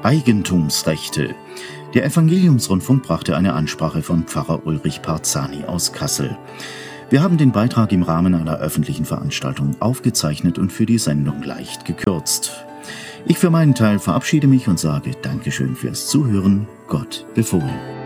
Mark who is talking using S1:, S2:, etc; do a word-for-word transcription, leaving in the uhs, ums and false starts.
S1: Eigentumsrechte. Der Evangeliumsrundfunk brachte eine Ansprache von Pfarrer Ulrich Parzani aus Kassel. Wir haben den Beitrag im Rahmen einer öffentlichen Veranstaltung aufgezeichnet und für die Sendung leicht gekürzt. Ich für meinen Teil verabschiede mich und sage Dankeschön fürs Zuhören. Gott befohlen.